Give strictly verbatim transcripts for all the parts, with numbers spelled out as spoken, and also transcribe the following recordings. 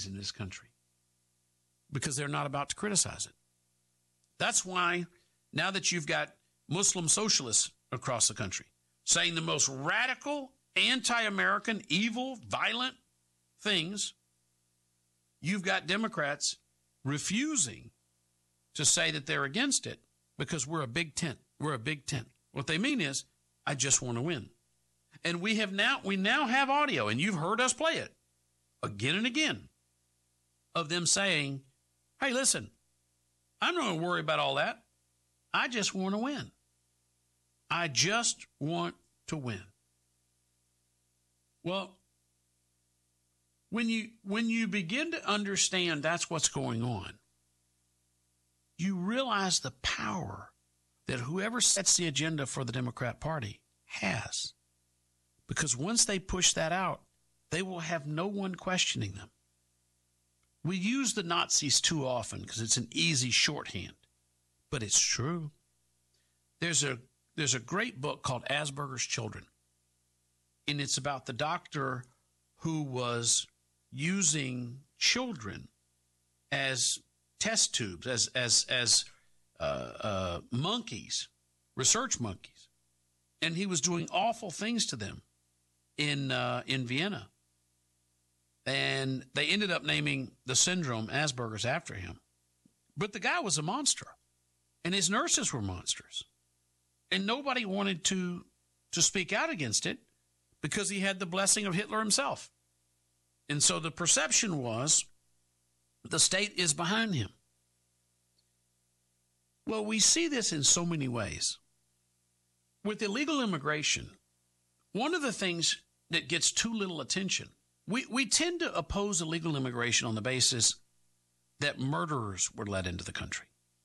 in this country because they're not about to criticize it. That's why now that you've got Muslim socialists across the country saying the most radical, anti-American, evil, violent things, you've got Democrats refusing to say that they're against it because we're a big tent. We're a big tent. What they mean is, I just want to win. And we have now, we now have audio, and you've heard us play it again and again, of them saying, hey, listen, I'm not going to worry about all that. I just want to win. I just want to win. Well, when you when you begin to understand that's what's going on, you realize the power that whoever sets the agenda for the Democrat Party has. Because once they push that out, they will have no one questioning them. We use the Nazis too often because it's an easy shorthand, but it's true. There's a there's a great book called Asperger's Children, and it's about the doctor who was using children as test tubes, as as as uh, uh, monkeys, research monkeys, and he was doing awful things to them in uh, in Vienna. And they ended up naming the syndrome Asperger's after him. But the guy was a monster, and his nurses were monsters. And nobody wanted to, to speak out against it because he had the blessing of Hitler himself. And so the perception was the state is behind him. Well, we see this in so many ways. With illegal immigration, one of the things that gets too little attention, We we tend to oppose illegal immigration on the basis that murderers were let into the country.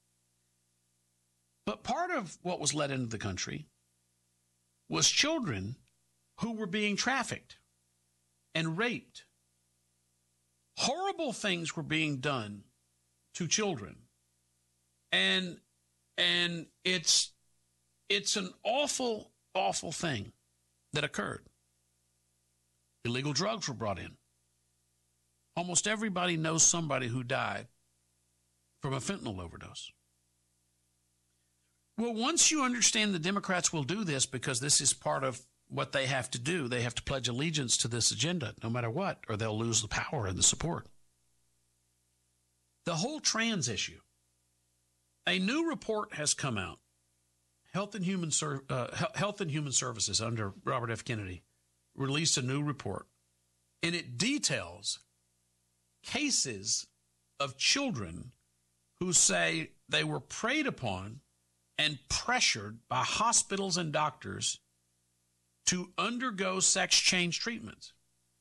But part of what was let into the country was children who were being trafficked and raped. Horrible things were being done to children. And and it's it's an awful, awful thing that occurred. Illegal drugs were brought in. Almost everybody knows somebody who died from a fentanyl overdose. Well, once you understand the Democrats will do this because this is part of what they have to do, they have to pledge allegiance to this agenda no matter what, or they'll lose the power and the support. The whole trans issue. A new report has come out. Health and Human Ser- uh, Health and Human Services under Robert F. Kennedy released a new report, and it details cases of children who say they were preyed upon and pressured by hospitals and doctors to undergo sex change treatments.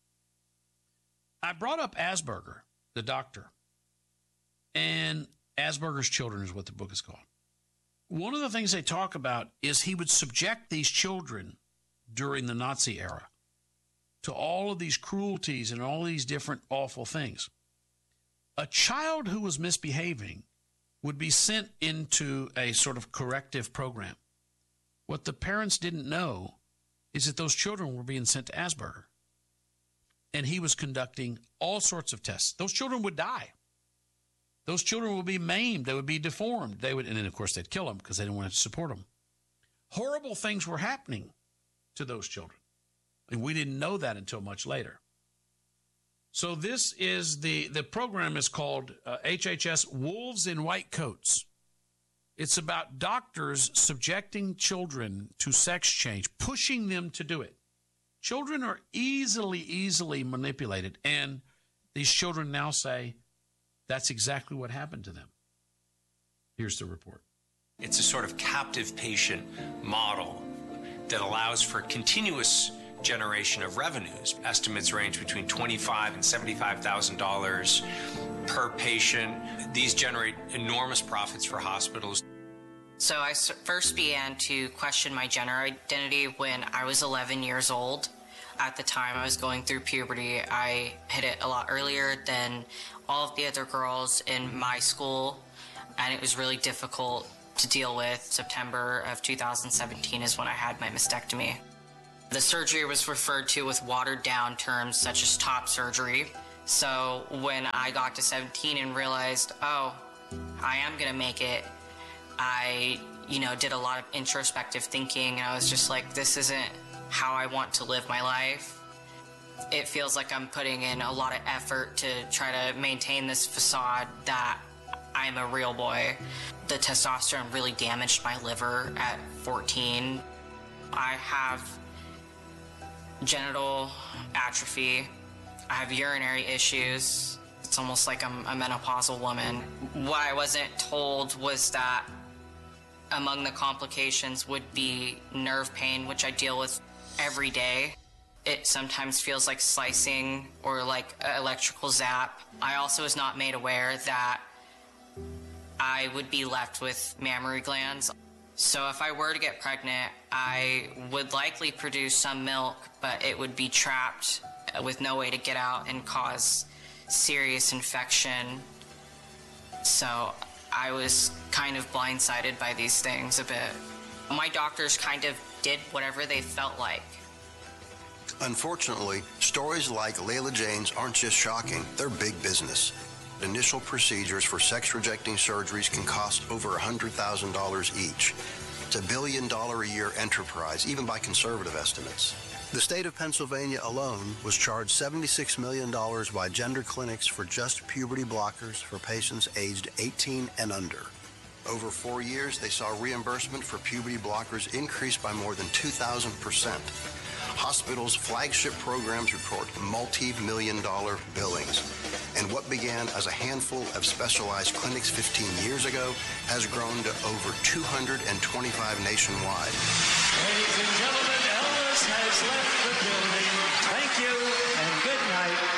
I brought up Asperger, the doctor, and Asperger's Children is what the book is called. One of the things they talk about is he would subject these children during the Nazi era to all of these cruelties and all these different awful things. A child who was misbehaving would be sent into a sort of corrective program. What the parents didn't know is that those children were being sent to Asperger. And he was conducting all sorts of tests. Those children would die. Those children would be maimed. They would be deformed. They would, and then, of course, they'd kill them because they didn't want to support them. Horrible things were happening to those children. And we didn't know that until much later. So this is the, the program is called uh, H H S Wolves in White Coats. It's about doctors subjecting children to sex change, pushing them to do it. Children are easily, easily manipulated. And these children now say that's exactly what happened to them. Here's the report. It's a sort of captive patient model that allows for continuous generation of revenues. Estimates range between twenty-five thousand dollars and seventy-five thousand dollars per patient. These generate enormous profits for hospitals. So I first began to question my gender identity when I was eleven years old. At the time I was going through puberty, I hit it a lot earlier than all of the other girls in my school, and it was really difficult to deal with. September of two thousand seventeen is when I had my mastectomy. The surgery was referred to with watered down terms such as top surgery So when I got to seventeen and realized, oh, I am going to make it, I, you know, did a lot of introspective thinking, and I was just like, this isn't how I want to live my life. It feels like I'm putting in a lot of effort to try to maintain this facade that I'm a real boy. The testosterone really damaged my liver at fourteen. I have genital atrophy. I have urinary issues. It's almost like I'm a menopausal woman. What I wasn't told was that among the complications would be nerve pain, which I deal with every day. It sometimes feels like slicing or like an electrical zap. I also was not made aware that I would be left with mammary glands. So if I were to get pregnant, I would likely produce some milk, but it would be trapped with no way to get out and cause serious infection. So I was kind of blindsided by these things a bit. My doctors kind of did whatever they felt like. Unfortunately, stories like Layla Jane's aren't just shocking, they're big business. Initial procedures for sex-rejecting surgeries can cost over one hundred thousand dollars each. It's a billion dollar a year enterprise, even by conservative estimates. The state of Pennsylvania alone was charged seventy-six million dollars by gender clinics for just puberty blockers for patients aged eighteen and under. Over four years, they saw reimbursement for puberty blockers increase by more than two thousand percent. Hospitals' flagship programs report multi-million dollar billings. And what began as a handful of specialized clinics fifteen years ago has grown to over two hundred twenty-five nationwide. Ladies and gentlemen, Elvis has left the building. Thank you and good night.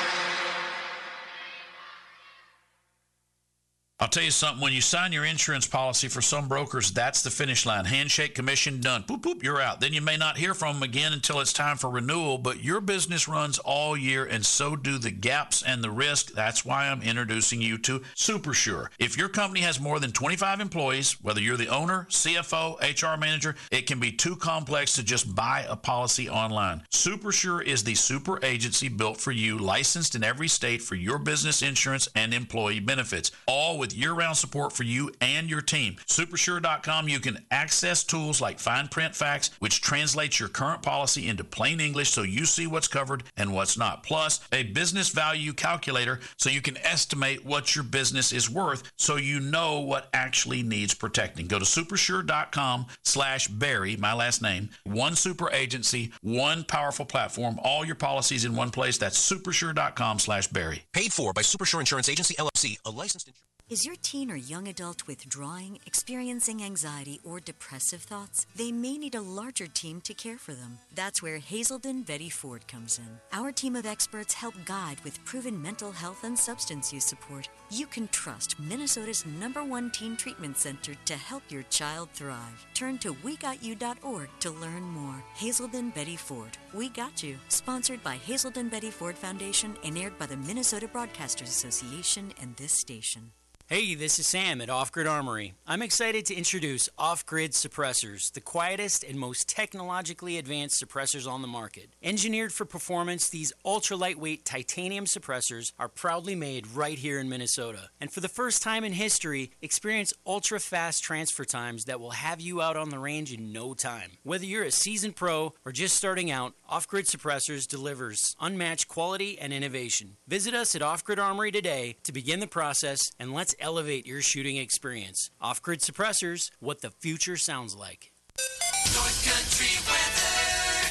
I'll tell you something, when you sign your insurance policy for some brokers, that's the finish line. Handshake, commission, done. Boop, boop, you're out. Then you may not hear from them again until it's time for renewal, but your business runs all year, and so do the gaps and the risk. That's why I'm introducing you to SuperSure. If your company has more than twenty-five employees, whether you're the owner, C F O, H R manager, it can be too complex to just buy a policy online. SuperSure is the super agency built for you, licensed in every state for your business insurance and employee benefits, all with year-round support for you and your team. Supersure dot com, you can access tools like Fine Print Facts, which translates your current policy into plain English so you see what's covered and what's not. Plus, a business value calculator so you can estimate what your business is worth so you know what actually needs protecting. Go to supersure dot com slash Barry, my last name. One super agency, one powerful platform, all your policies in one place. That's supersure dot com slash Barry. Paid for by Supersure Insurance Agency, L L C, a licensed insurance. Is your teen or young adult withdrawing, experiencing anxiety, or depressive thoughts? They may need a larger team to care for them. That's where Hazelden Betty Ford comes in. Our team of experts help guide with proven mental health and substance use support. You can trust Minnesota's number one teen treatment center to help your child thrive. Turn to we got you dot org to learn more. Hazelden Betty Ford, We Got You. Sponsored by Hazelden Betty Ford Foundation and aired by the Minnesota Broadcasters Association and this station. Hey, this is Sam at Off Grid Armory. I'm excited to introduce Off Grid Suppressors, the quietest and most technologically advanced suppressors on the market. Engineered for performance, these ultra-lightweight titanium suppressors are proudly made right here in Minnesota. And for the first time in history, experience ultra-fast transfer times that will have you out on the range in no time. Whether you're a seasoned pro or just starting out, Off Grid Suppressors delivers unmatched quality and innovation. Visit us at Off Grid Armory today to begin the process, and let's elevate your shooting experience. Off-Grid Suppressors, what the future sounds like. North Country weather.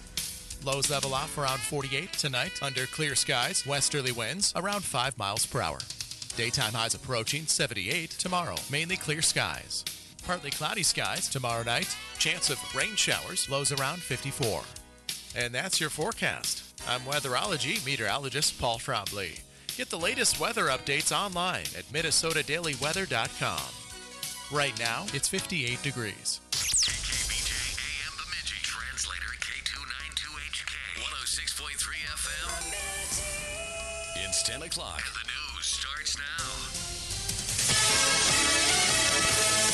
Lows level off around forty-eight tonight under clear skies. Westerly winds around five miles per hour. Daytime highs approaching seventy-eight tomorrow. Mainly clear skies. Partly cloudy skies tomorrow night. Chance of rain showers. Lows around fifty-four. And that's your forecast. I'm weatherology meteorologist Paul Trombley. Get the latest weather updates online at minnesota daily weather dot com. Right now, it's fifty-eight degrees. K K B J A M Bemidji. Translator K two ninety-two H K. one oh six point three F M. It's ten o'clock. The news starts now. Fox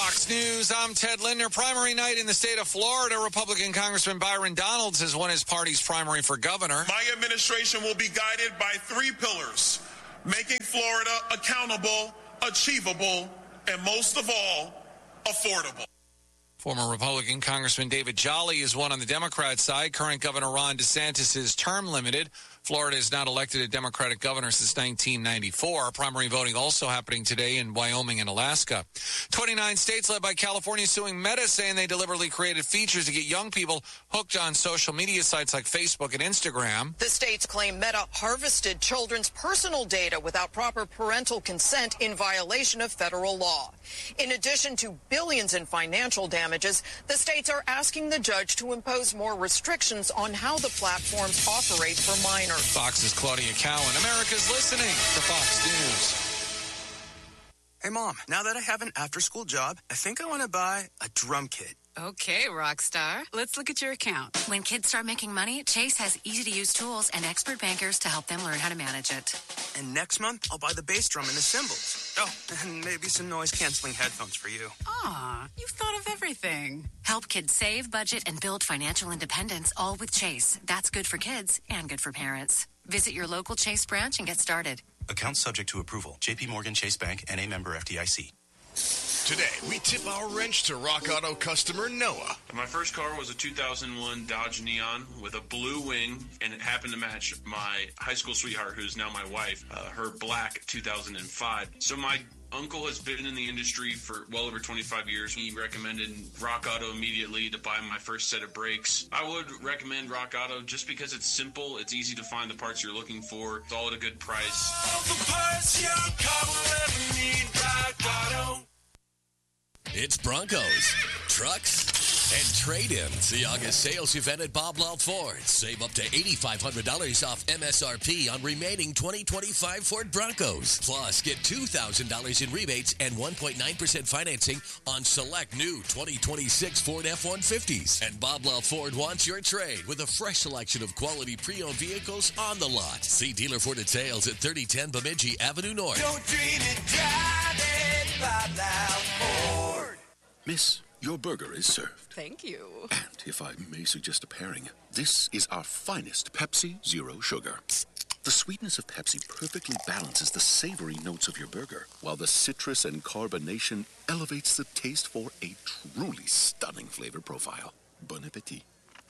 Fox News, I'm Ted Linder. Primary night in the state of Florida. Republican Congressman Byron Donalds has won his party's primary for governor. My administration will be guided by three pillars: making Florida accountable, achievable, and most of all, affordable. Former Republican Congressman David Jolly is one on the Democrat side. Current Governor Ron DeSantis is term limited. Florida has not elected a Democratic governor since nineteen ninety-four. Primary voting also happening today in Wyoming and Alaska. twenty-nine states led by California suing Meta, saying they deliberately created features to get young people hooked on social media sites like Facebook and Instagram. The states claim Meta harvested children's personal data without proper parental consent in violation of federal law. In addition to billions in financial damages, the states are asking the judge to impose more restrictions on how the platforms operate for minors. Fox's Claudia Cowan. America's listening to Fox News. Hey, Mom, now that I have an after-school job, I think I want to buy a drum kit. Okay, rock star. Let's look at your account. When kids start making money, Chase has easy-to-use tools and expert bankers to help them learn how to manage it. And next month, I'll buy the bass drum and the cymbals. Oh, and maybe some noise-canceling headphones for you. Aw, you've thought of everything. Help kids save, budget, and build financial independence, all with Chase. That's good for kids and good for parents. Visit your local Chase branch and get started. Account subject to approval. J P Morgan Chase Bank, N A member F D I C. Today, we tip our wrench to Rock Auto customer Noah. My first car was a two thousand one Dodge Neon with a blue wing, and it happened to match my high school sweetheart, who's now my wife, uh, her black two thousand five. So my uncle has been in the industry for well over twenty-five years. He recommended Rock Auto immediately to buy my first set of brakes. I would recommend Rock Auto just because it's simple, it's easy to find the parts you're looking for, it's all at a good price. All the parts your car will ever need, Rock Auto. It's Broncos, trucks, and trade-ins. The August sales event at Bob Law Ford. Save up to eight thousand five hundred dollars off M S R P on remaining twenty twenty-five Ford Broncos. Plus, get two thousand dollars in rebates and one point nine percent financing on select new twenty twenty-six Ford F one fifties. And Bob Law Ford wants your trade with a fresh selection of quality pre-owned vehicles on the lot. See dealer for details at thirty ten Bemidji Avenue North. Don't dream it, drive it, Bob Law Ford. Miss, your burger is served. Thank you. And if I may suggest a pairing, this is our finest Pepsi Zero Sugar. The sweetness of Pepsi perfectly balances the savory notes of your burger, while the citrus and carbonation elevates the taste for a truly stunning flavor profile. Bon appetit.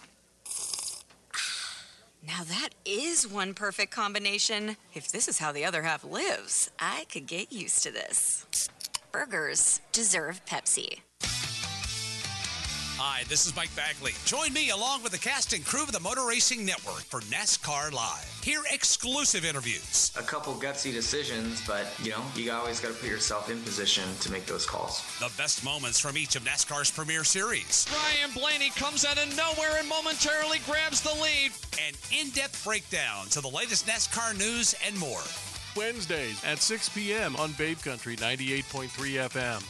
Now that is one perfect combination. If this is how the other half lives, I could get used to this. Burgers deserve Pepsi. Hi, this is Mike Bagley. Join me along with the cast and crew of the Motor Racing Network for NASCAR Live. Hear exclusive interviews. A couple gutsy decisions, but, you know, you always got to put yourself in position to make those calls. The best moments from each of NASCAR's premier series. Ryan Blaney comes out of nowhere and momentarily grabs the lead. And in-depth breakdowns of the latest NASCAR news and more. Wednesdays at six p.m. on Babe Country ninety-eight point three F M.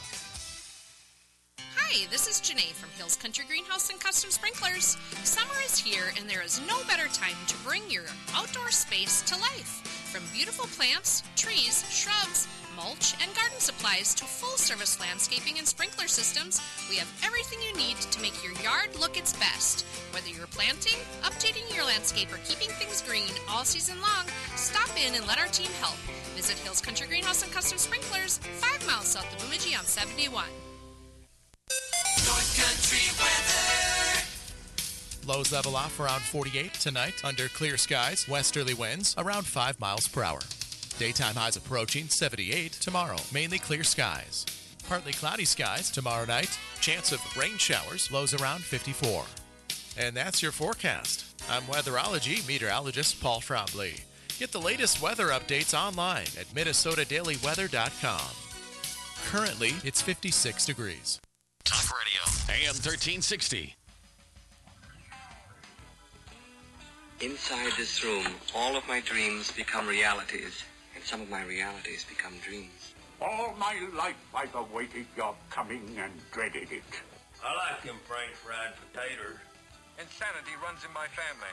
Hi, this is Janae from Hills Country Greenhouse and Custom Sprinklers. Summer is here, and there is no better time to bring your outdoor space to life. From beautiful plants, trees, shrubs, mulch, and garden supplies to full-service landscaping and sprinkler systems, we have everything you need to make your yard look its best. Whether you're planting, updating your landscape, or keeping things green all season long, stop in and let our team help. Visit Hills Country Greenhouse and Custom Sprinklers, five miles south of Bemidji on seventy-one. North Country weather. Lows level off around forty-eight tonight under clear skies. Westerly winds around five miles per hour. Daytime highs approaching seventy-eight tomorrow. Mainly clear skies. Partly cloudy skies tomorrow night. Chance of rain showers. Lows around fifty-four. And that's your forecast. I'm weatherology meteorologist Paul Trombley. Get the latest weather updates online at Minnesota Daily Weather dot com. Currently, it's fifty-six degrees. Talk Radio, A M thirteen sixty. Inside this room, all of my dreams become realities, and some of my realities become dreams. All my life I've awaited your coming and dreaded it. I like them French fried potatoes. Insanity runs in my family.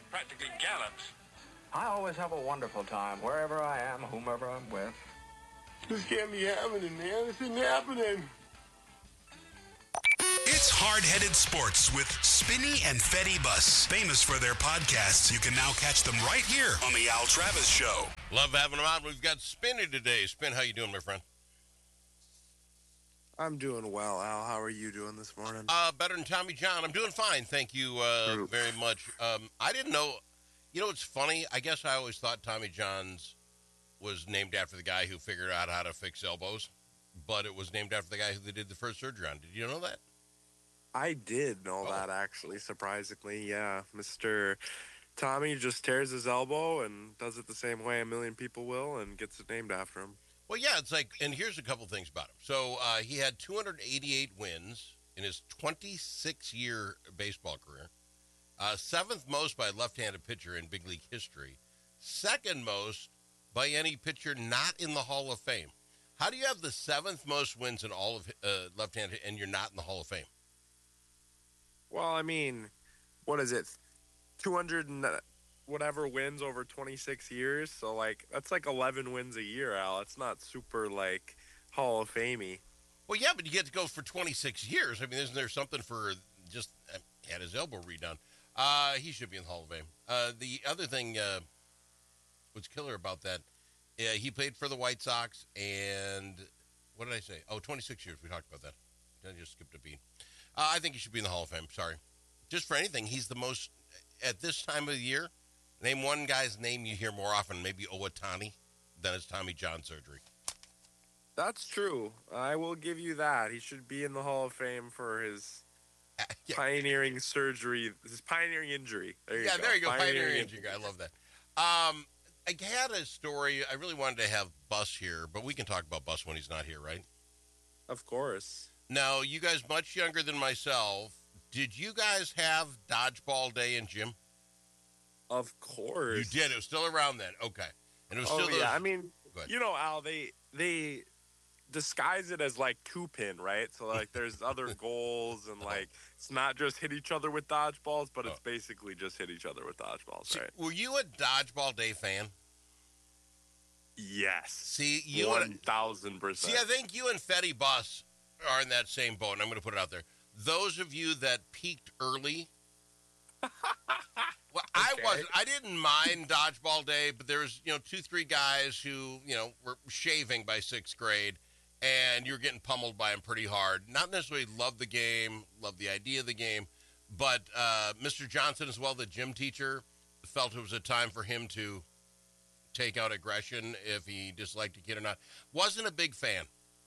Practically gallops. I always have a wonderful time, wherever I am, whomever I'm with. This can't be happening, man. This isn't happening. It's Hard-Headed Sports with Spinny and Fetty Bus. Famous for their podcasts, you can now catch them right here on the Al Travis Show. Love having them out. We've got Spinny today. Spin, how you doing, my friend? I'm doing well, Al. How are you doing this morning? Uh, better than Tommy John. I'm doing fine. Thank you uh, very much. Um, I didn't know. You know, it's funny. I guess I always thought Tommy John's was named after the guy who figured out how to fix elbows, but it was named after the guy who they did the first surgery on. Did you know that? I did know oh. that, actually, surprisingly. Yeah, Mister Tommy just tears his elbow and does it the same way a million people will and gets it named after him. Well, yeah, it's like, and here's a couple things about him. So uh, he had two hundred eighty-eight wins in his twenty-six-year baseball career, uh, seventh most by a left-handed pitcher in big league history, second most by any pitcher not in the Hall of Fame. How do you have the seventh most wins in all of uh, left-handed and you're not in the Hall of Fame? Well, I mean, what is it, two hundred and whatever wins over twenty-six years? So, like, that's like eleven wins a year, Al. It's not super, like, Hall of Fame-y. Well, yeah, but you get to go for twenty-six years. I mean, isn't there something for just uh, had his elbow redone? Uh, he should be in the Hall of Fame. Uh, the other thing, uh, what's killer about that, uh, he played for the White Sox, and what did I say? Oh, twenty-six years. We talked about that. I just skipped a beat. Uh, I think he should be in the Hall of Fame. Sorry. Just for anything, he's the most, at this time of the year, name one guy's name you hear more often, maybe Owatani, than it's Tommy John surgery. That's true. I will give you that. He should be in the Hall of Fame for his uh, yeah. pioneering surgery, his pioneering injury. There you yeah, go. there you go. Pioneering, pioneering injury. I love that. Um, I had a story. I really wanted to have Bus here, but we can talk about Bus when he's not here, right? Of course. Now, you guys much younger than myself, did you guys have dodgeball day in gym? Of course. You did. It was still around then. Okay. And it was oh, still yeah. those... I mean, you know, Al, they they disguise it as like two pin, right? So like there's other goals and like it's not just hit each other with dodgeballs, but it's oh. basically just hit each other with dodgeballs, See, right? Were you a dodgeball day fan? Yes. See, you one thousand percent. See, I think you and Fetty Bus are in that same boat, and I'm going to put it out there. Those of you that peaked early, well, okay. I wasn't. I didn't mind dodgeball day, but there was, you know, two, three guys who, you know, were shaving by sixth grade, and you were getting pummeled by them pretty hard. Not necessarily loved the game, loved the idea of the game, but uh, Mister Johnson as well, the gym teacher, felt it was a time for him to take out aggression if he disliked a kid or not. Wasn't a big fan.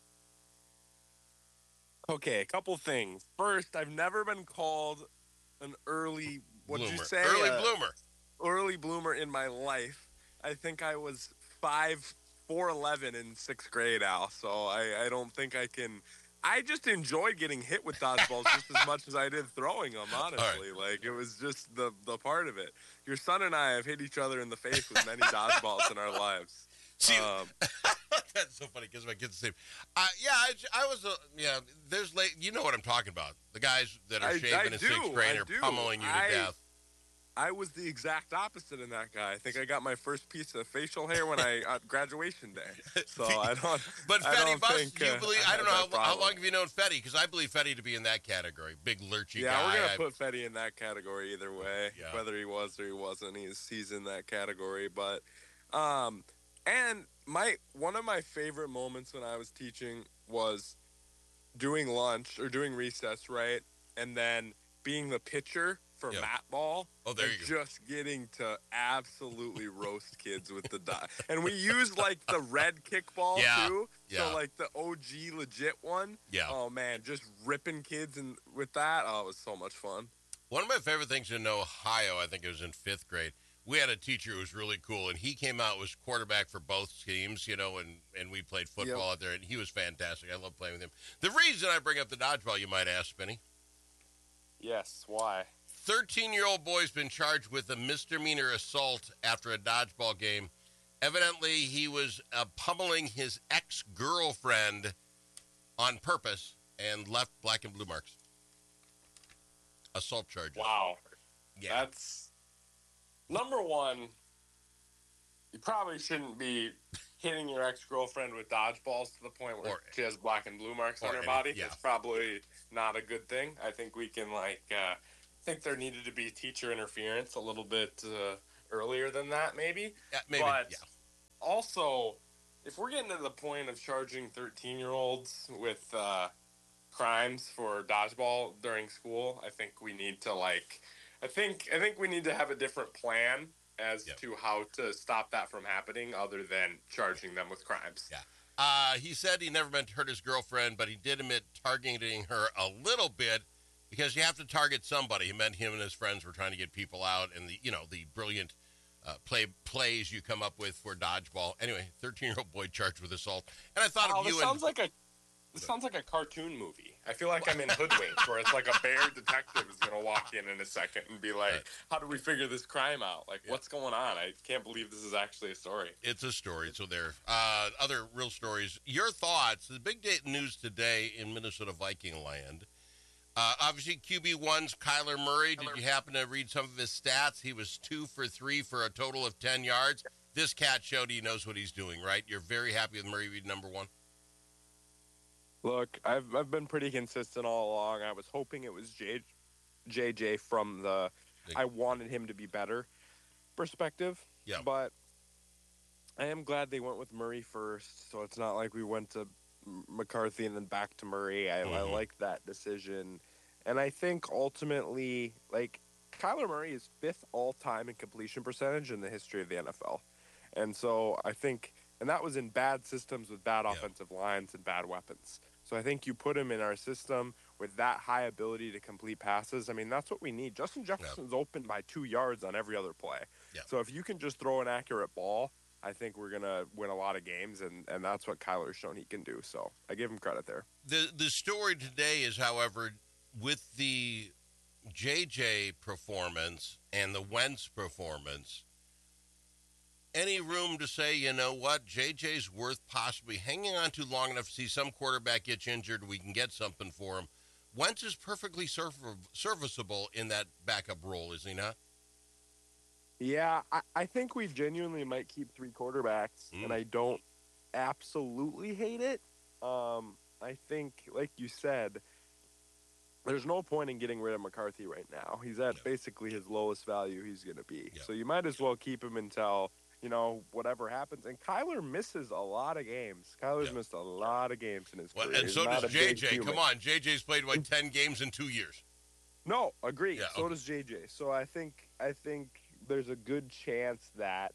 Okay, a couple things. First, I've never been called an early, what did you say? Early uh, bloomer. Early bloomer in my life. I think I was five, four eleven in sixth grade, Al. So I, I don't think I can. I just enjoyed getting hit with dodgeballs just as much as I did throwing them, honestly. Right. Like, it was just the, the part of it. Your son and I have hit each other in the face with many dodgeballs in our lives. See, um, that's so funny because my kid's the same. Uh, yeah, I, I was, uh, yeah, there's late, you know what I'm talking about. The guys that are I, shaving I in do, sixth grade I are do. pummeling you to I, death. I was the exact opposite in that guy. I think I got my first piece of facial hair when I, at graduation day. So I don't, But I Fetty don't Bus, think, do you uh, believe, I, I don't know, how, how long problem. have you known Fetty? Because I believe Fetty to be in that category. Big lurchy yeah, guy. we're going I, to put Fetty in that category either way. Yeah. Whether he was or he wasn't, he's, he's in that category. But, um, and my one of my favorite moments when I was teaching was doing lunch or doing recess, right? And then being the pitcher for Yep. mat ball. Oh, there and you go. Just getting to absolutely roast kids with the dot. And we used like the red kickball Yeah. too. Yeah. So like the O G legit one. Yeah. Oh man, just ripping kids and with that. Oh, it was so much fun. One of my favorite things in Ohio, I think it was in fifth grade, we had a teacher who was really cool, and he came out, was quarterback for both teams, you know, and, and we played football Yep. out there, and he was fantastic. I love playing with him. The reason I bring up the dodgeball, you might ask, Spinny, Yes, why? thirteen-year-old boy's been charged with a misdemeanor assault after a dodgeball game. Evidently, he was uh, pummeling his ex-girlfriend on purpose and left black and blue marks. Assault charges. Wow. Yeah. That's number one. You probably shouldn't be hitting your ex-girlfriend with dodgeballs to the point where Or- she has black and blue marks on or her any- body. yeah. It's probably not a good thing. I think we can, like, uh, I think there needed to be teacher interference a little bit uh, earlier than that, maybe. Yeah, maybe, But yeah. also, if we're getting to the point of charging thirteen-year-olds with uh, crimes for dodgeball during school, I think we need to, like, I think I think we need to have a different plan as to how to stop that from happening other than charging them with crimes. Yeah. Uh, he said he never meant to hurt his girlfriend, but he did admit targeting her a little bit because you have to target somebody. He meant him and his friends were trying to get people out, and the you know the brilliant uh, play plays you come up with for dodgeball. Anyway, thirteen-year-old boy charged with assault, and I thought Oh, of this you. sounds and like a this sounds like a cartoon movie. I feel like I'm in Hoodwinked, where it's like a bear detective is gonna walk in in a second and be like, "How do we figure this crime out? Like, what's going on? I can't believe this is actually a story." It's a story, so there. Uh, other real stories. Your thoughts? The big day news today in Minnesota Viking land. Uh, obviously, Q B one's Kyler Murray. Did you happen to read some of his stats? He was two for three for a total of ten yards. This cat showed he knows what he's doing, right? You're very happy with Murray being number one? Look, I've I've been pretty consistent all along. I was hoping it was J, J J from the I wanted him to be better perspective. Yeah. But I am glad they went with Murray first, so it's not like we went to M- McCarthy and then back to Murray. I, I Mhm. like that decision. And I think ultimately, like, Kyler Murray is fifth all-time in completion percentage in the history of the N F L. And so I think, and that was in bad systems with bad offensive lines and bad weapons. So I think you put him in our system with that high ability to complete passes. I mean, that's what we need. Justin Jefferson's open by two yards on every other play. Yeah. So if you can just throw an accurate ball, I think we're going to win a lot of games, and, and that's what Kyler's shown he can do. So I give him credit there. The the story today is, however, with the J J performance and the Wentz performance, any room to say, you know what, J J's worth possibly hanging on to long enough to see some quarterback gets injured, we can get something for him. Wentz is perfectly serv- serviceable in that backup role, is he not? Yeah, I, I think we genuinely might keep three quarterbacks, Mm. and I don't absolutely hate it. Um, I think, like you said, there's no point in getting rid of McCarthy right now. He's at basically his lowest value he's going to be. So you might as well keep him until, you know, whatever happens. And Kyler misses a lot of games. Kyler's missed a lot of games in his Well, career. and He's so not does a J big J. human. Come on, J J's played like ten games in two years. No, agree. Yeah, so okay. does J J. So I think I think there's a good chance that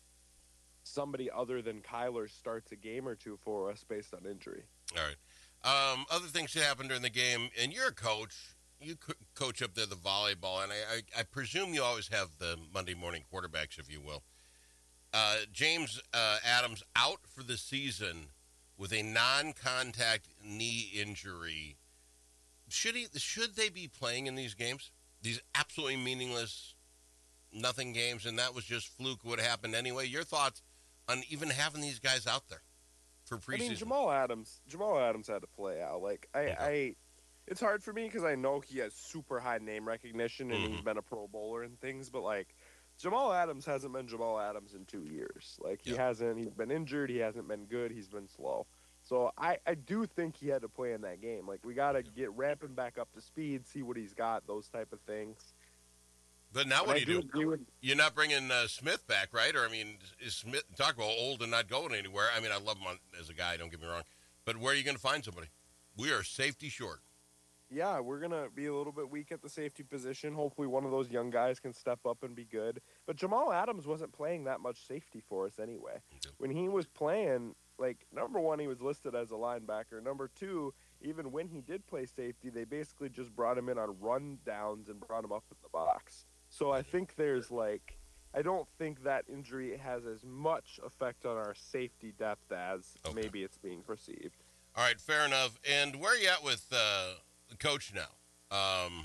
somebody other than Kyler starts a game or two for us based on injury. All right. Um, other things that happened during the game, and you're a coach. You co- coach up there the volleyball, and I, I, I presume you always have the Monday morning quarterbacks, if you will. Uh, James uh, Adams out for the season with a non-contact knee injury. Should he? Should they be playing in these games? These absolutely meaningless, nothing games, and that was just fluke. Would have happened anyway. Your thoughts on even having these guys out there for preseason? I mean, Jamal Adams. Jamal Adams had to play out. Like I, I it's hard for me because I know he has super high name recognition and he's been a Pro Bowler and things, but like Jamal Adams hasn't been Jamal Adams in two years. Like he hasn't. He's been injured. He hasn't been good. He's been slow. So I, I do think he had to play in that game. Like we got to get ramp him back up to speed, see what he's got, those type of things. But now And what I do do you agree do? with- You're not bringing uh, Smith back, right? Or I mean, is Smith talk about old and not going anywhere? I mean, I love him on, as a guy. Don't get me wrong, but where are you going to find somebody? We are safety short. Yeah, we're going to be a little bit weak at the safety position. Hopefully one of those young guys can step up and be good. But Jamal Adams wasn't playing that much safety for us anyway. When he was playing, like, number one, he was listed as a linebacker. Number two, even when he did play safety, they basically just brought him in on run downs and brought him up in the box. So I think there's, like, I don't think that injury has as much effect on our safety depth as maybe it's being perceived. All right, fair enough. And where are you at with uh, the coach now? Um,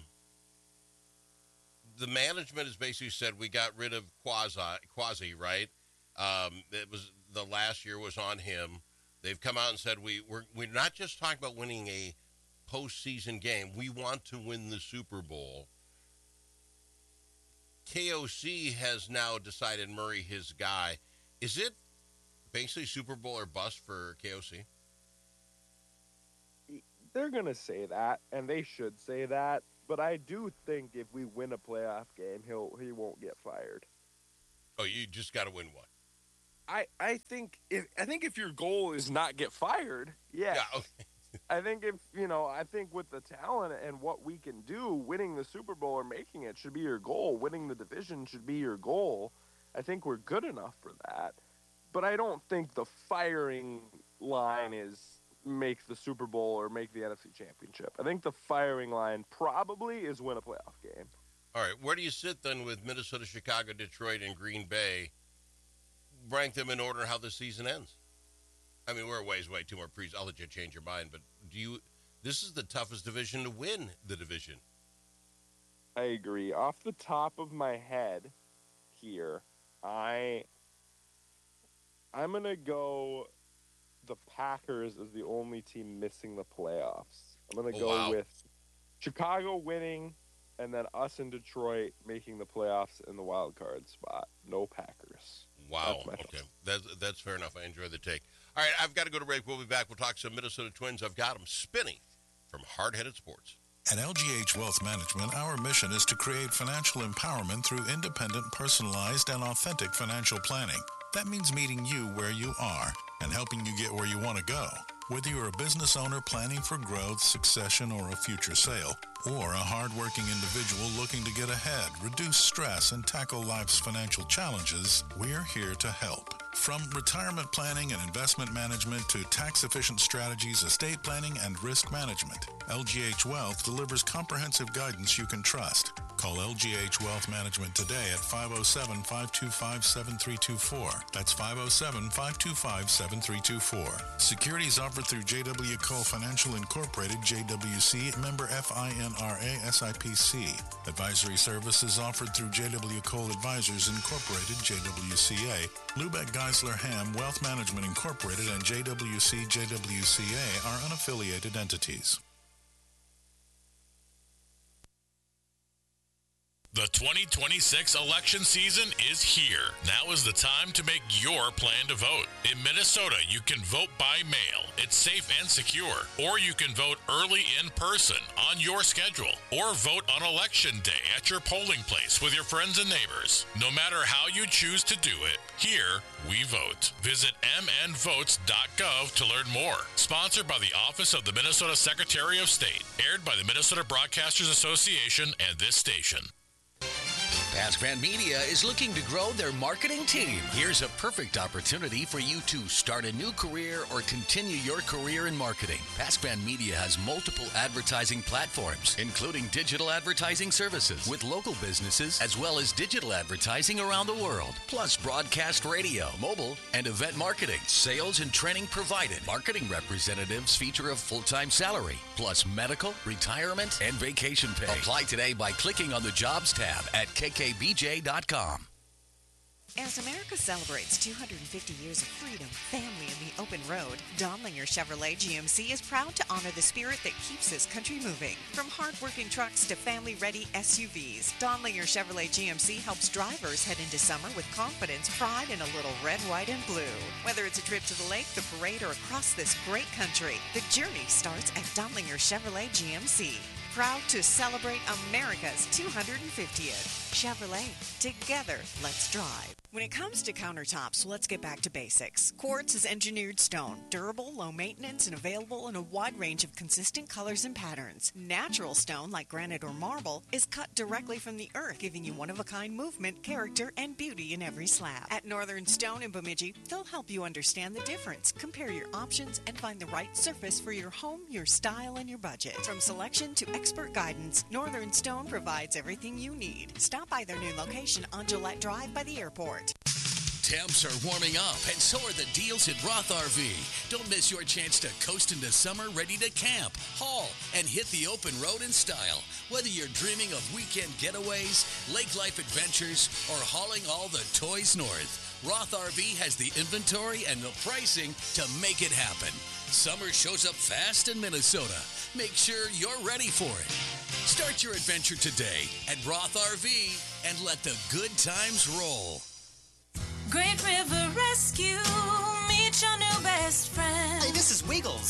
the management has basically said we got rid of Quasi, Quasi right? Um, it was the last year was on him. They've come out and said we we're we're not just talking about winning a postseason game. We want to win the Super Bowl. K O C has now decided Murray his guy. Is it basically Super Bowl or bust for K O C? They're going to say that, and they should say that. But I do think if we win a playoff game, he'll he won't get fired. Oh, you just got to win one. I, I think if I think if your goal is not get fired, yeah. Yeah, okay. I think if you know, I think with the talent and what we can do, winning the Super Bowl or making it should be your goal. Winning the division should be your goal. I think we're good enough for that. But I don't think the firing line is make the Super Bowl or make the N F C Championship. I think the firing line probably is win a playoff game. All right, where do you sit then with Minnesota, Chicago, Detroit, and Green Bay? Rank them in order how the season ends. I mean, we're a ways away, two more pre's. I'll let you change your mind, but do you? This is the toughest division to win the division. I agree. Off the top of my head here, I I'm gonna go the Packers as the only team missing the playoffs. I'm gonna Oh, go wow. with Chicago winning, and then us in Detroit making the playoffs in the wild card spot. No Packers. Wow. That's my Okay. That's, that's fair enough. I enjoy the take. All right, I've got to go to break. We'll be back. We'll talk some Minnesota Twins. I've got them spinning from Hard Headed Sports. At L G H Wealth Management, our mission is to create financial empowerment through independent, personalized, and authentic financial planning. That means meeting you where you are and helping you get where you want to go. Whether you're a business owner planning for growth, succession, or a future sale, or a hardworking individual looking to get ahead, reduce stress, and tackle life's financial challenges, we're here to help. From retirement planning and investment management to tax-efficient strategies, estate planning, and risk management, L G H Wealth delivers comprehensive guidance you can trust. Call L G H Wealth Management today at five oh seven, five two five, seven three two four. That's five oh seven, five two five, seven three two four. Securities offered through J W. Cole Financial Incorporated, J W C, member F I N R A, S I P C. Advisory services offered through J W. Cole Advisors Incorporated, J W C A. Lubeck Geisler Ham Wealth Management Incorporated and J W C, J W C A are unaffiliated entities. The twenty twenty-six election season is here. Now is the time to make your plan to vote. In Minnesota, you can vote by mail. It's safe and secure. Or you can vote early in person on your schedule. Or vote on election day at your polling place with your friends and neighbors. No matter how you choose to do it, here we vote. Visit m n votes dot gov to learn more. Sponsored by the Office of the Minnesota Secretary of State. Aired by the Minnesota Broadcasters Association and this station. Pascran Media is looking to grow their marketing team. Here's a perfect opportunity for you to start a new career or continue your career in marketing. Pascran Media has multiple advertising platforms, including digital advertising services with local businesses, as well as digital advertising around the world, plus broadcast radio, mobile, and event marketing. Sales and training provided. Marketing representatives feature a full-time salary, plus medical, retirement, and vacation pay. Apply today by clicking on the Jobs tab at k k b j dot com. As America celebrates two hundred fifty years of freedom, family, and the open road, Donlinger Chevrolet G M C is proud to honor the spirit that keeps this country moving. From hard-working trucks to family-ready S U Vs, Donlinger Chevrolet G M C helps drivers head into summer with confidence, pride, and a little red, white, and blue. Whether it's a trip to the lake, the parade, or across this great country, the journey starts at Donlinger Chevrolet G M C. Proud to celebrate America's two hundred fiftieth. Chevrolet, together, let's drive. When it comes to countertops, let's get back to basics. Quartz is engineered stone, durable, low maintenance, and available in a wide range of consistent colors and patterns. Natural stone, like granite or marble, is cut directly from the earth, giving you one-of-a-kind movement, character, and beauty in every slab. At Northern Stone in Bemidji, they'll help you understand the difference, compare your options, and find the right surface for your home, your style, and your budget. From selection to expert guidance, Northern Stone provides everything you need. Stop by their new location on Gillette Drive by the airport. Temps are warming up, and so are the deals at Roth R V. Don't miss your chance to coast into summer ready to camp, haul, and hit the open road in style. Whether you're dreaming of weekend getaways, lake life adventures, or hauling all the toys north, Roth R V has the inventory and the pricing to make it happen. Summer shows up fast in Minnesota. Make sure you're ready for it. Start your adventure today at Roth R V and let the good times roll. Great River Rescue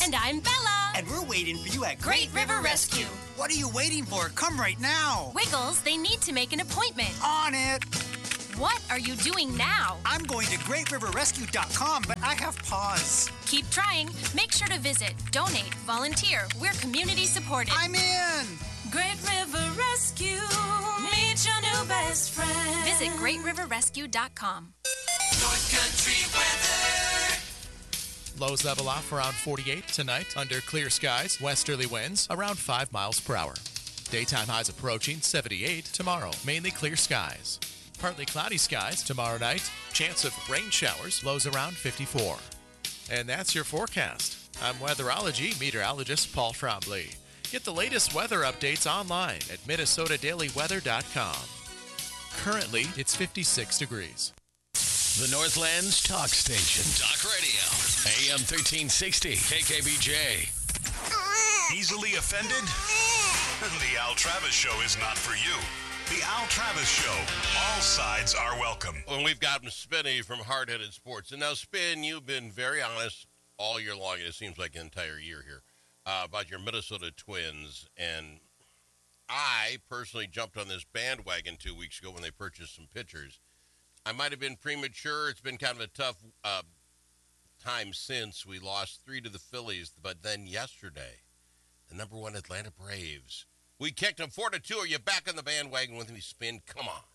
And I'm Bella. And we're waiting for you at Great River Rescue. What are you waiting for? Come right now. Wiggles, they need to make an appointment. On it. What are you doing now? I'm going to great river rescue dot com, but I have pause. Keep trying. Make sure to visit, donate, volunteer. We're community supported. I'm in. Great River Rescue. Meet your new best friend. Visit great river rescue dot com. North Country weather. Lows level off around forty-eight tonight under clear skies. Westerly winds around five miles per hour. Daytime highs approaching seventy-eight tomorrow. Mainly clear skies. Partly cloudy skies tomorrow night. Chance of rain showers. Lows around fifty-four. And that's your forecast. I'm weatherology meteorologist Paul Trombley. Get the latest weather updates online at minnesota daily weather dot com. Currently, it's fifty-six degrees. The Northland's talk station. Talk radio. A M thirteen sixty. K K B J. Easily offended? The Al Travis Show is not for you. The Al Travis Show. All sides are welcome. Well, we've got Spinny from Hard Headed Sports. And now, Spin, you've been very honest all year long, and it seems like an entire year here, uh, about your Minnesota Twins. And I personally jumped on this bandwagon two weeks ago when they purchased some pitchers. I might have been premature. It's been kind of a tough uh, time since we lost three to the Phillies. But then yesterday, the number one Atlanta Braves, we kicked them four to two. Are you back on the bandwagon with me, Spin? Come on.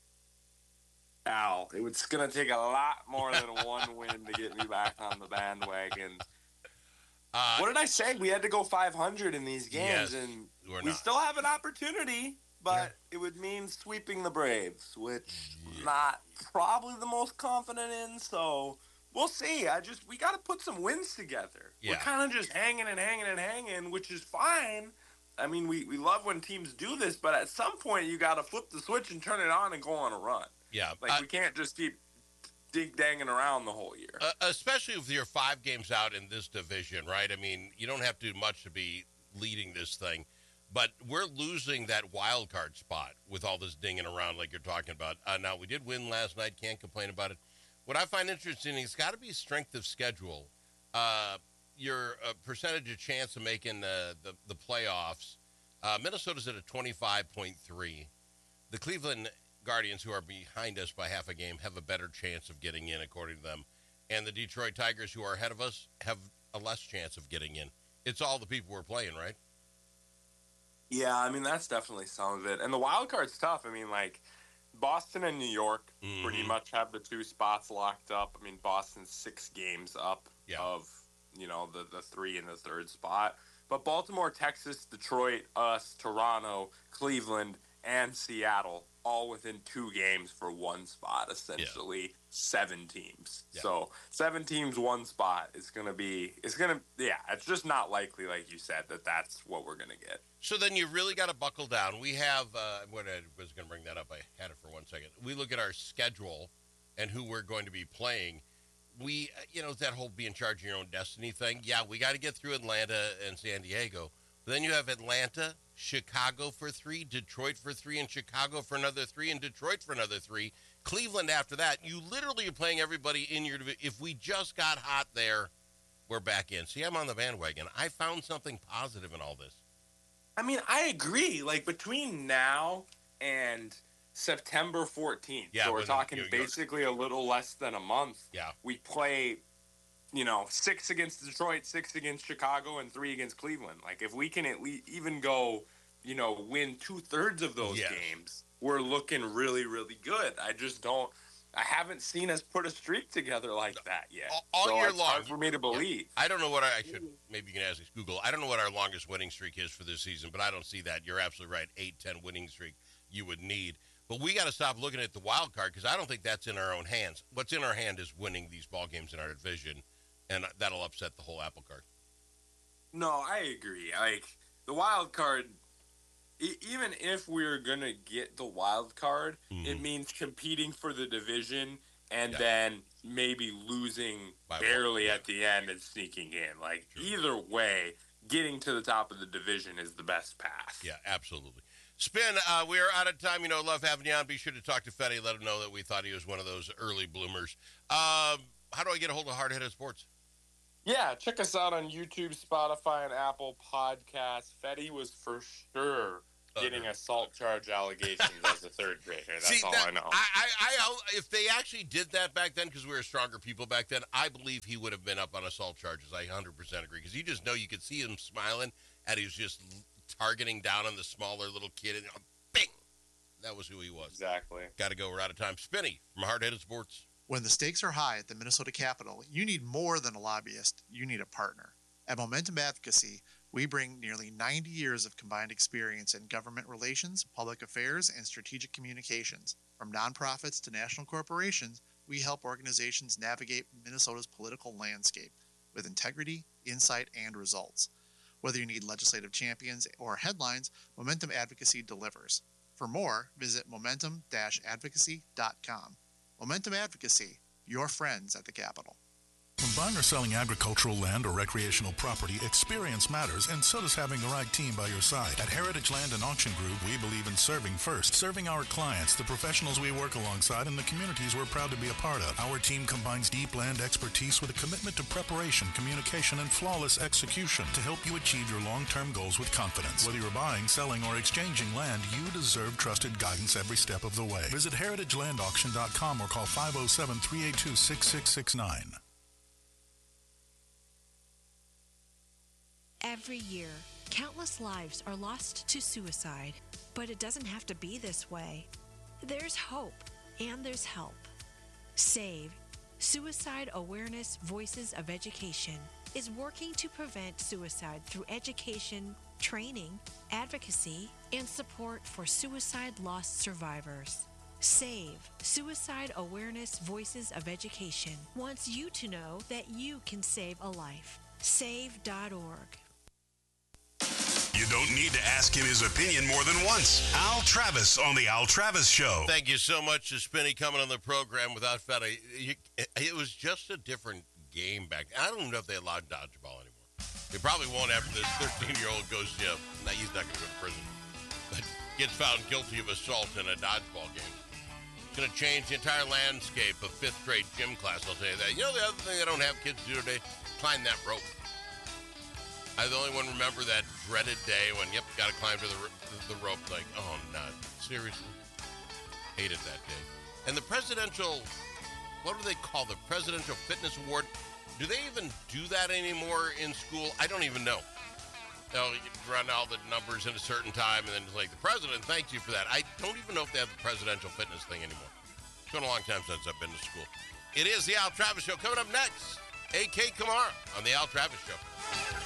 Al, it's going to take a lot more than one win to get me back on the bandwagon. Uh, what did I say? We had to go five hundred in these games, yes, and we're we not. still have an opportunity, but Yeah. it would mean sweeping the Braves, which I'm not probably the most confident in, so we'll see. I just we got to put some wins together. Yeah. We're kind of just hanging and hanging and hanging, which is fine. I mean, we, we love when teams do this, but at some point you got to flip the switch and turn it on and go on a run. Yeah. Like, uh, we can't just keep dig-danging around the whole year. Uh, especially if you're five games out in this division, right? I mean, you don't have to do much to be leading this thing, but we're losing that wild card spot with all this dinging around like you're talking about. Uh, now, we did win last night. Can't complain about it. What I find interesting is it's got to be strength of schedule. Uh, your uh, percentage of chance of making uh, the, the playoffs. Uh, Minnesota's at a twenty-five point three. The Cleveland Guardians, who are behind us by half a game, have a better chance of getting in, according to them. And the Detroit Tigers, who are ahead of us, have a less chance of getting in. It's all the people we're playing, right? Yeah, I mean, that's definitely some of it. And the wild card's tough. I mean, like, Boston and New York mm-hmm. pretty much have the two spots locked up. I mean, Boston's six games up yeah. of, you know, the, the three in the third spot. But Baltimore, Texas, Detroit, us, Toronto, Cleveland, and Seattle, all within two games for one spot, essentially. Yeah. Seven teams. Yeah. So seven teams, one spot is going to be, it's going to, yeah, it's just not likely, like you said, that that's what we're going to get. So then you really got to buckle down. We have, uh, when I was going to bring that up, I had it for one second. We look at our schedule and who we're going to be playing. We, you know, that whole be in charge of your own destiny thing. Yeah, we got to get through Atlanta and San Diego. But then you have Atlanta, Chicago for three, Detroit for three, and Chicago for another three, and Detroit for another three. Cleveland after that. You literally are playing everybody in your division. If we just got hot there, we're back in. See, I'm on the bandwagon. I found something positive in all this. I mean, I agree. Like, between now and September fourteenth, yeah, so we're talking you're, you're, basically a little less than a month. Yeah. We play, you know, six against Detroit, six against Chicago, and three against Cleveland. Like, if we can at least even go, you know, win two-thirds of those yes. games, we're looking really, really good. I just don't – I haven't seen us put a streak together like that yet. All, all so year it's long. hard for me to believe. Yeah. I don't know what I, I should – maybe you can ask Google. I don't know what our longest winning streak is for this season, but I don't see that. You're absolutely right. eight ten winning streak you would need. But we got to stop looking at the wild card because I don't think that's in our own hands. What's in our hand is winning these ball games in our division, and that'll upset the whole apple cart. No, I agree. Like, the wild card, e- even if we're going to get the wild card, mm-hmm. it means competing for the division and yeah. then maybe losing By barely yeah. at the end and sneaking in. Like, True. Either way, getting to the top of the division is the best path. Yeah, absolutely. Spin, uh, we are out of time. You know, love having you on. Be sure to talk to Fetty. Let him know that we thought he was one of those early bloomers. Um, how do I get a hold of Hard Headed Sports? Yeah, check us out on YouTube, Spotify, and Apple Podcasts. Fetty was for sure getting assault charge allegations as a third grader. That's See, all that, I know. I, I, I, if they actually did that back then, because we were stronger people back then, I believe he would have been up on assault charges. I one hundred percent agree. Because you just know, you could see him smiling, and he was just targeting down on the smaller little kid, and bing! That was who he was. Exactly. Got to go. We're out of time. Spinny from Hard Headed Sports. When the stakes are high at the Minnesota Capitol, you need more than a lobbyist. You need a partner. At Momentum Advocacy, we bring nearly ninety years of combined experience in government relations, public affairs, and strategic communications. From nonprofits to national corporations, we help organizations navigate Minnesota's political landscape with integrity, insight, and results. Whether you need legislative champions or headlines, Momentum Advocacy delivers. For more, visit momentum dash advocacy dot com. Momentum Advocacy, your friends at the Capitol. When buying or selling agricultural land or recreational property, experience matters, and so does having the right team by your side. At Heritage Land and Auction Group, we believe in serving first, serving our clients, the professionals we work alongside, and the communities we're proud to be a part of. Our team combines deep land expertise with a commitment to preparation, communication, and flawless execution to help you achieve your long-term goals with confidence. Whether you're buying, selling, or exchanging land, you deserve trusted guidance every step of the way. Visit heritage land auction dot com or call five oh seven, three eight two, six six six nine. Every year, countless lives are lost to suicide, but it doesn't have to be this way. There's hope, and there's help. SAVE, Suicide Awareness Voices of Education, is working to prevent suicide through education, training, advocacy, and support for suicide loss survivors. SAVE, Suicide Awareness Voices of Education, wants you to know that you can save a life. save dot org. You don't need to ask him his opinion more than once. Al Travis on the Al Travis Show. Thank you so much to Spinny coming on the program. Without Fetty, it was just a different game back then. I don't even know if they allowed dodgeball anymore. They probably won't after this thirteen-year-old goes, yeah, nah, he's not going to go to prison, but gets found guilty of assault in a dodgeball game. It's going to change the entire landscape of fifth grade gym class, I'll tell you that. You know the other thing they don't have kids do today? Climb that rope. I the only one remember that dreaded day when, yep, got to climb to the the rope. Like, oh, no, seriously? Hated that day. And the presidential, what do they call the Presidential Fitness Award? Do they even do that anymore in school? I don't even know. No, you run all the numbers in a certain time, and then it's like, the president thanks you for that. I don't even know if they have the presidential fitness thing anymore. It's been a long time since I've been to school. It is the Al Travis Show. Coming up next, A K Kamara on the Al Travis Show.